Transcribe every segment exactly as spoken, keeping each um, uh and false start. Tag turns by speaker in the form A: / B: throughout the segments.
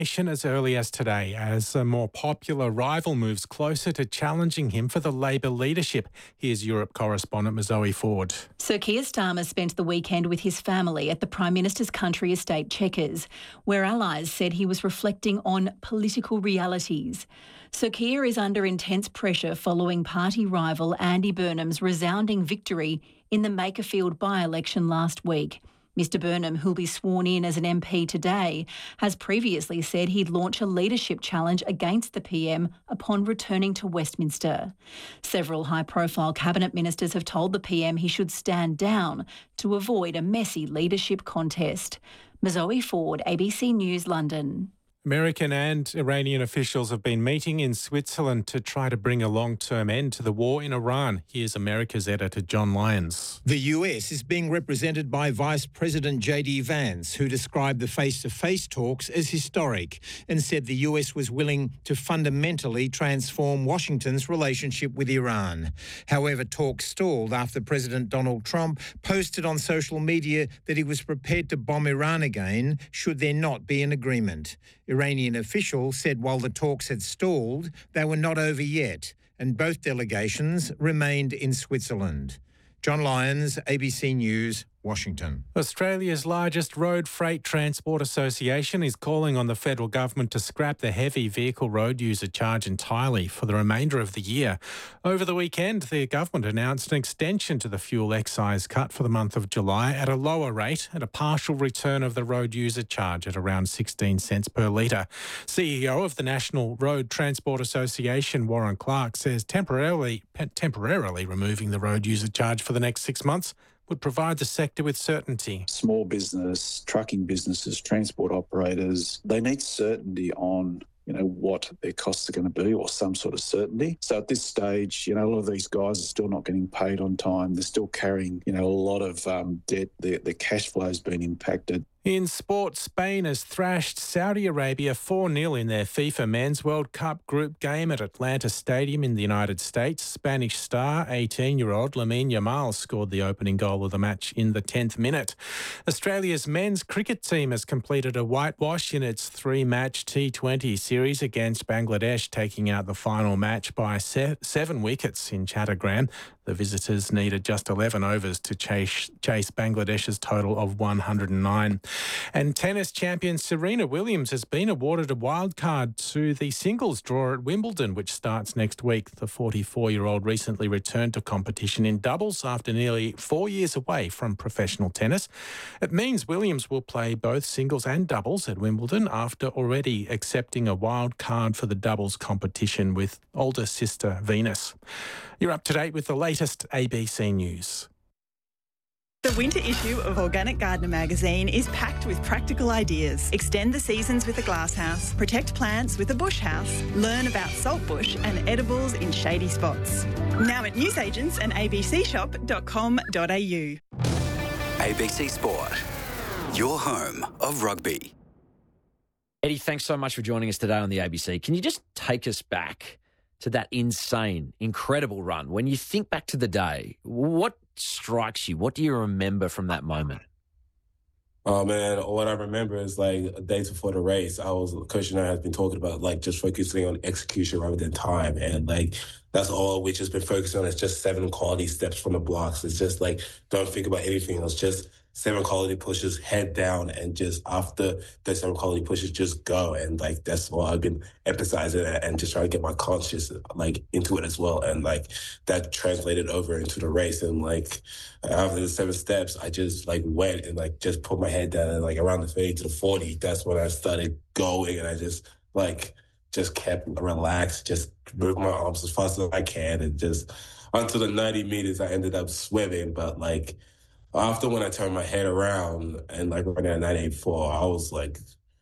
A: as early as today as a more popular rival moves closer to challenging him for the Labor leadership. Here's Europe correspondent Zoe Ford.
B: Sir Keir Starmer spent the weekend with his family at the Prime Minister's country estate Chequers, where allies said he was reflecting on political realities. Sir Keir is under intense pressure following party rival Andy Burnham's resounding victory in the Makerfield by-election last week. Mister Burnham, who'll be sworn in as an M P today, has previously said he'd launch a leadership challenge against the P M upon returning to Westminster. Several high-profile cabinet ministers have told the P M he should stand down to avoid a messy leadership contest. Zoe Ford, A B C News, London.
A: American and Iranian officials have been meeting in Switzerland to try to bring a long-term end to the war in Iran. Here's America's editor John Lyons.
C: The U S is being represented by Vice President J D Vance, who described the face-to-face talks as historic and said the U S was willing to fundamentally transform Washington's relationship with Iran. However, talks stalled after President Donald Trump posted on social media that he was prepared to bomb Iran again should there not be an agreement. Iranian officials said while the talks had stalled, they were not over yet, and both delegations remained in Switzerland. John Lyons, A B C News, Washington.
A: Australia's largest road freight transport association is calling on the federal government to scrap the heavy vehicle road user charge entirely for the remainder of the year. Over the weekend, the government announced an extension to the fuel excise cut for the month of July at a lower rate and a partial return of the road user charge at around sixteen cents per litre. C E O of the National Road Transport Association, Warren Clark, says temporarily, temporarily removing the road user charge for the next six months would provide the sector with certainty.
D: Small business, trucking businesses, transport operators, they need certainty on, you know, what their costs are going to be or some sort of certainty. So at this stage, you know, a lot of these guys are still not getting paid on time. They're still carrying, you know, a lot of um, debt. Their, their cash flow has been impacted.
A: In sport, Spain has thrashed Saudi Arabia four nil in their FIFA Men's World Cup group game at Atlanta Stadium in the United States. Spanish star eighteen-year-old Lamine Yamal scored the opening goal of the match in the tenth minute. Australia's men's cricket team has completed a whitewash in its three-match T twenty series against Bangladesh, taking out the final match by se- seven wickets in Chattogram. The visitors needed just eleven overs to chase, chase Bangladesh's total of one hundred nine. And tennis champion Serena Williams has been awarded a wild card to the singles draw at Wimbledon, which starts next week. The forty-four-year-old recently returned to competition in doubles after nearly four years away from professional tennis. It means Williams will play both singles and doubles at Wimbledon after already accepting a wild card for the doubles competition with older sister Venus. You're up to date with the latest A B C News.
E: The winter issue of Organic Gardener magazine is packed with practical ideas. Extend the seasons with a glasshouse, protect plants with a bush house, learn about saltbush and edibles in shady spots. Now at newsagents and a b c shop dot com dot a u.
F: A B C Sport, your home of rugby.
G: Eddie, thanks so much for joining us today on the A B C. Can you just take us back to that insane, incredible run? When you think back to the day, what strikes you? What do you remember from that moment?
H: Oh, man, what I remember is, like, days before the race, I was, Coach and I had been talking about, like, just focusing on execution rather than time. And, like, that's all we've just been focusing on is just seven quality steps from the blocks. It's just, like, don't think about anything else. Just seven quality pushes, head down, and just after the seven quality pushes, just go. And, like, that's what I've been emphasizing and just trying to get my conscious, like, into it as well. And, like, that translated over into the race. And, like, after the seven steps, I just, like, went and, like, just put my head down and, like, around the thirty to the forty, that's when I started going. And I just, like, just kept relaxed, just moved my arms as fast as I can. And just until the ninety meters, I ended up swimming. But, like, after when I turned my head around and, like, running at nine eighty-four, I was, like,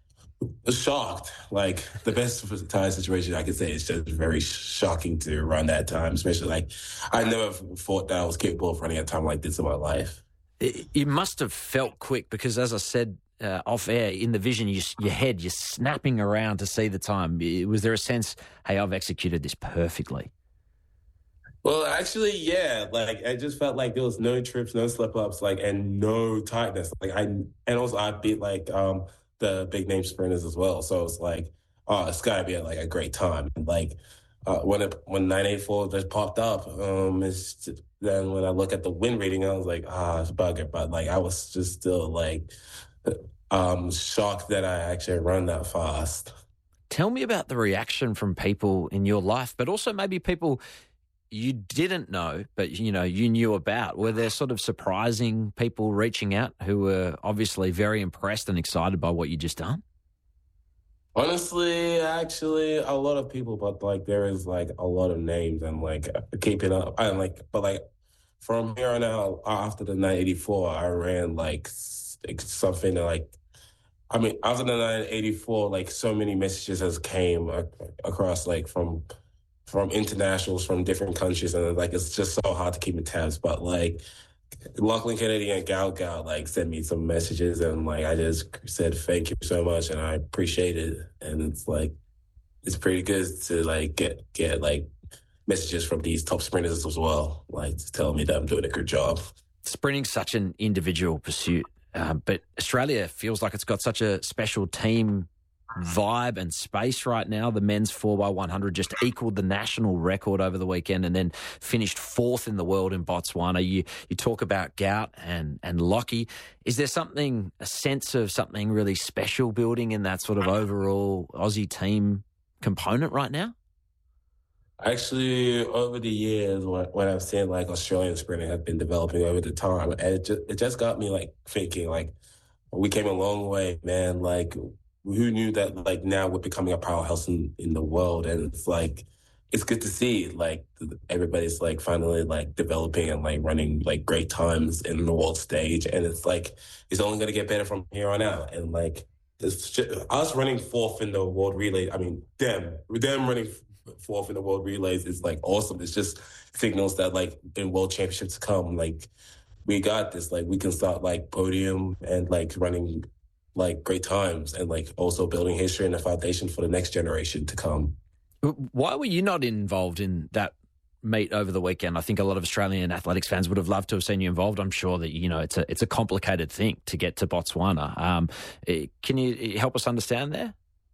H: shocked. Like, the best time situation I could say is just very shocking to run that time, especially, like, I never thought that I was capable of running a time like this in my life.
G: It, it must have felt quick because, as I said uh, off air, in the vision, you, your head, you're snapping around to see the time. Was there a sense, hey, I've executed this perfectly?
H: Well, actually, yeah. Like, I just felt like there was no trips, no slip-ups, like, and no tightness. Like, I, and also I beat, like, um, the big name sprinters as well. So it's like, oh, it's got to be like a great time. And like uh, when it, when nine eighty-four just popped up, um, it's just, then when I look at the win rating, I was like, ah, it's bugger. But like I was just still like um, shocked that I actually run that fast.
G: Tell me about the reaction from people in your life, but also maybe people you didn't know, but, you know, you knew about. Were there sort of surprising people reaching out who were obviously very impressed and excited by what you just done?
H: Honestly, actually, a lot of people, but like there is like a lot of names and like keeping up. I like, but like from here on out, after the nine eighty-four, I ran like something like, I mean, after the nine eighty-four, like so many messages has came across like from from internationals from different countries, and like it's just so hard to keep in tabs. But like Lachlan Kennedy and Gal Gal like sent me some messages, and like I just said thank you so much, and I appreciate it. And it's like it's pretty good to like get get like messages from these top sprinters as well, like telling me that I'm doing a good job.
G: Sprinting's such an individual pursuit, uh, but Australia feels like it's got such a special team vibe and space right now. The men's four by one hundred just equaled the national record over the weekend and then finished fourth in the world in Botswana. You you talk about Gout and, and Lockie. Is there something, a sense of something really special building in that sort of overall Aussie team component right now?
H: Actually, over the years, when I've seen like Australian sprinting have been developing over the time, it just, it just got me like thinking like we came a long way, man. Like who knew that like now we're becoming a powerhouse in, in the world, and it's like it's good to see like everybody's like finally like developing and like running like great times in the world stage, and it's like it's only going to get better from here on out. And like it's just, us running fourth in the world relay, I mean, them them running fourth in the world relays is like awesome. It's just signals that like in world championships to come, like we got this, like we can start like podium and like running like great times and like also building history and a foundation for the next generation to come.
G: Why were you not involved in that meet over the weekend? I think a lot of Australian athletics fans would have loved to have seen you involved. I'm sure that, you know, it's a it's a complicated thing to get to Botswana. Um, can you help us understand there?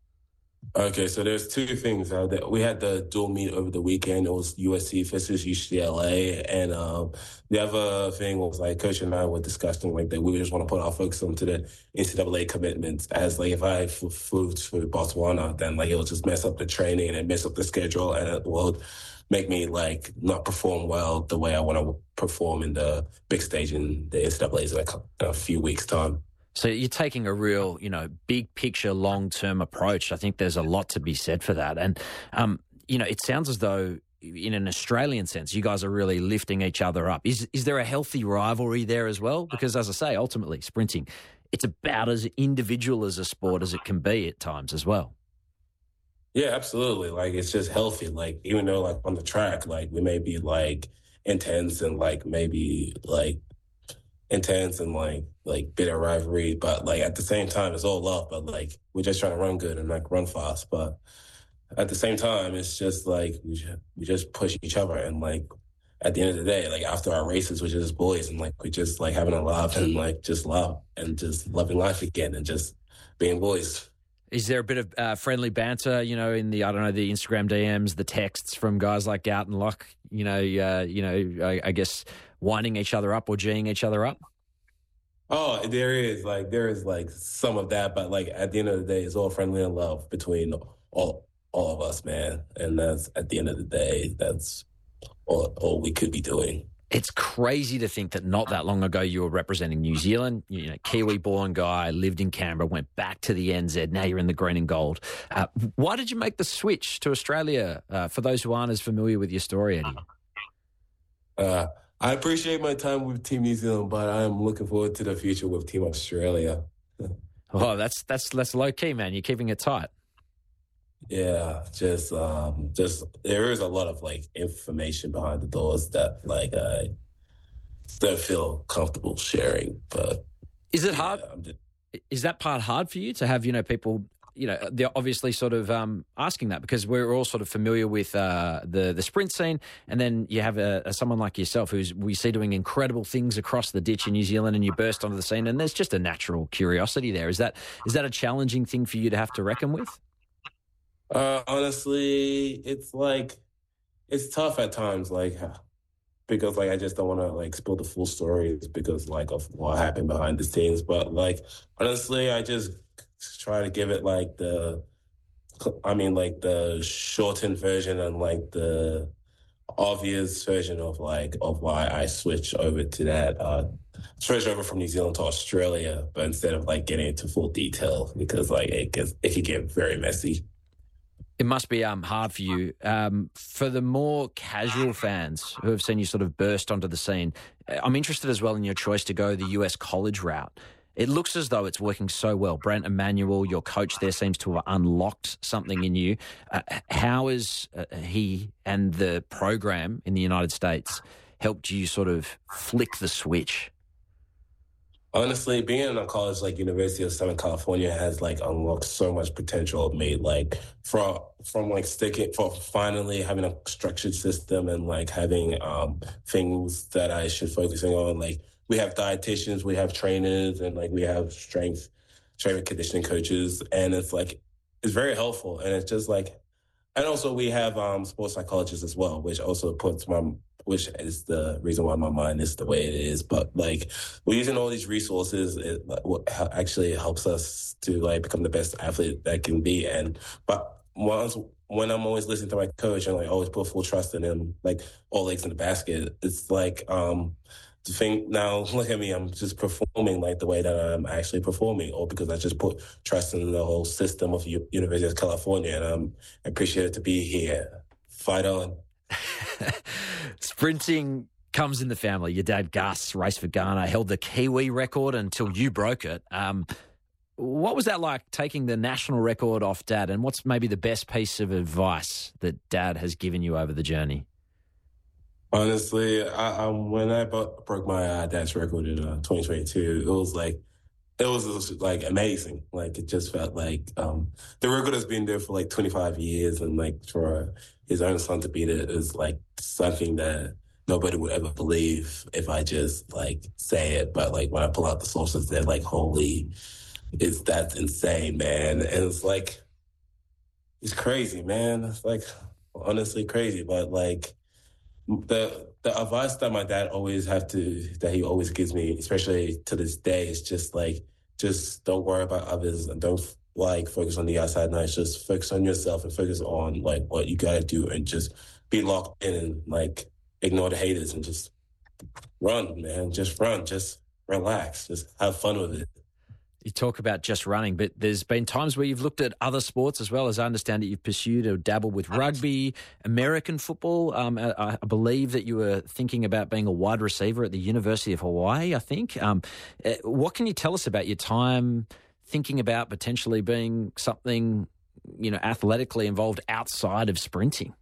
H: Okay, so there's two things. Uh, that we had the dual meet over the weekend. It was U S C versus U C L A, and um, the other thing was like Coach and I were discussing like that we just want to put our focus onto the N C double A commitments. As like if I flew to Botswana, then like it'll just mess up the training and mess up the schedule, and it will make me like not perform well the way I want to perform in the big stage in the N C double A's in a, a few weeks' time.
G: So you're taking a real, you know, big picture, long-term approach. I think there's a lot to be said for that. And, um, you know, it sounds as though in an Australian sense, you guys are really lifting each other up. Is is there a healthy rivalry there as well? Because as I say, ultimately sprinting, it's about as individual as a sport as it can be at times as well.
H: Yeah, absolutely. Like it's just healthy. Like even though like on the track, like we may be like intense and like maybe like intense and like like bitter rivalry, but like at the same time it's all love, but like we're just trying to run good and like run fast. But at the same time it's just like we just, we just push each other, and like at the end of the day, like after our races we're just boys, and like we're just like having a laugh and like just love and just loving life again and just being boys.
G: Is there a bit of uh, friendly banter, you know, in the, I don't know, the Instagram D Ms, the texts from guys like Gout and Locke, you know, uh, you know, I, I guess winding each other up or G'ing each other up?
H: Oh, there is like, there is like some of that, but like at the end of the day, it's all friendly and love between all, all of us, man. And that's at the end of the day, that's all, all we could be doing.
G: It's crazy to think that not that long ago you were representing New Zealand, you know, Kiwi-born guy, lived in Canberra, went back to the N Z. Now you're in the green and gold. Uh, why did you make the switch to Australia? Uh, for those who aren't as familiar with your story, Eddie.
H: Uh, I appreciate my time with Team New Zealand, but I'm looking forward to the future with Team Australia.
G: Oh, that's that's that's low key, man. You're keeping it tight.
H: Yeah, just um, just there is a lot of like information behind the doors that like I don't feel comfortable sharing. But
G: is it hard?
H: Yeah, just,
G: is that part hard for you to have, you know, people you know, they're obviously sort of um, asking that because we're all sort of familiar with uh, the the sprint scene, and then you have a, a someone like yourself who's we see doing incredible things across the ditch in New Zealand, and you burst onto the scene, and there's just a natural curiosity there. Is that is that a challenging thing for you to have to reckon with?
H: Uh, honestly, it's like it's tough at times, like because like I just don't want to like spill the full stories because like of what happened behind the scenes. But like honestly, I just try to give it like the, I mean like the shortened version and like the obvious version of like of why I switched over to that. Uh, switched over from New Zealand to Australia, but instead of like getting into full detail because like it gets it can get very messy.
G: It must be um, hard for you. Um, for the more casual fans who have seen you sort of burst onto the scene, I'm interested as well in your choice to go the U S college route. It looks as though it's working so well. Brent Emanuel, your coach there, seems to have unlocked something in you. Uh, how has uh, he and the program in the United States helped you sort of flick the switch?
H: Honestly, being in a college like University of Southern California has like unlocked so much potential of me. Like from from like sticking for finally having a structured system and like having um things that I should focusing on. Like we have dietitians, we have trainers, and like we have strength, strength and conditioning coaches, and it's like it's very helpful. And it's just like, and also we have um sports psychologists as well, which also puts my which is the reason why my mind is the way it is. But like we're using all these resources, it what actually helps us to like become the best athlete that can be. And but once when I'm always listening to my coach and like always put full trust in him, like all eggs in the basket, it's like um to think now look at me, I'm just performing like the way that I'm actually performing, or because I just put trust in the whole system of U- University of California, and I'm appreciated to be here. Fight on.
G: Sprinting comes in the family. Your dad, Gus, raced for Ghana, held the Kiwi record until you broke it. Um, what was that like, taking the national record off Dad? And what's maybe the best piece of advice that Dad has given you over the journey?
H: Honestly, I, I, when I broke my uh, dad's record in uh, twenty twenty-two, it was like, it was, it was like amazing. Like it just felt like um, the record has been there for like twenty-five years, and like for his own son to beat it is like something that nobody would ever believe if I just like say it. But like when I pull out the sources, they're like, holy, it's that's insane, man. And it's like, it's crazy, man. It's like honestly crazy. But like the the advice that my dad always have to, that he always gives me, especially to this day, is just like, just don't worry about others and don't like focus on the outside noise. Just focus on yourself and focus on like what you gotta do, and just be locked in and like ignore the haters and just run, man. Just run. Just relax. Just have fun with it.
G: You talk about just running, but there's been times where you've looked at other sports as well. As I understand it, you've pursued or dabbled with rugby, American football. Um, I, I believe that you were thinking about being a wide receiver at the University of Hawaii, I think. Um, what can you tell us about your time thinking about potentially being something, you know, athletically involved outside of sprinting?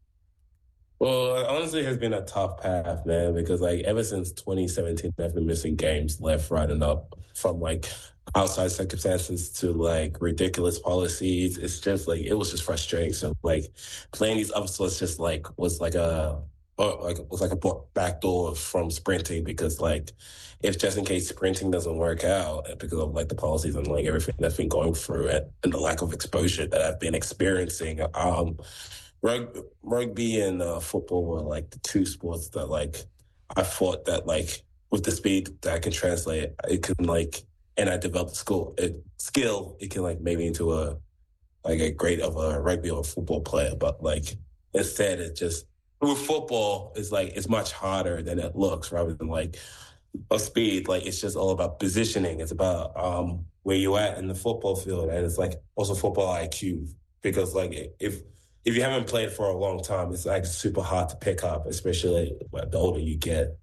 H: Well, honestly, it has been a tough path, man, because like ever since twenty seventeen, I've been missing games left, right, and up, from like outside circumstances to like ridiculous policies. It's just like, it was just frustrating. So like playing these other sports just like was like a, or like was like a backdoor from sprinting, because like if just in case sprinting doesn't work out because of like the policies and like everything that's been going through it and the lack of exposure that I've been experiencing, um, Rug, rugby and uh, football were like the two sports that like I thought that like with the speed that I can translate, it can like, and I developed skill, it, skill, it can like maybe into a like a great of a rugby or football player. But like instead, it just with football, it's like it's much harder than it looks. Rather than like a speed, like it's just all about positioning. It's about um, where you at in the football field, and it's like also football I Q, because like if If you haven't played for a long time, it's like super hard to pick up, especially the older you get.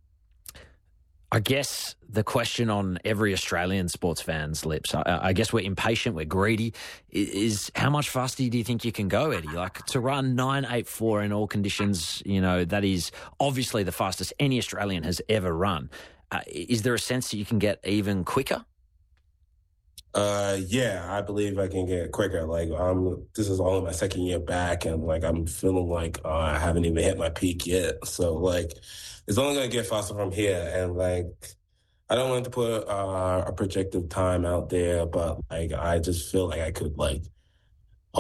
G: I guess the question on every Australian sports fan's lips, I, I guess we're impatient, we're greedy, is how much faster do you think you can go, Eddie? Like to run nine eighty-four in all conditions, you know, that is obviously the fastest any Australian has ever run. Uh, is there a sense that you can get even quicker?
H: Uh, yeah, I believe I can get quicker. Like, um, this is only my second year back, and like I'm feeling like uh, I haven't even hit my peak yet. So like, it's only gonna get faster from here. And like, I don't want to put uh, a projected time out there, but like, I just feel like I could like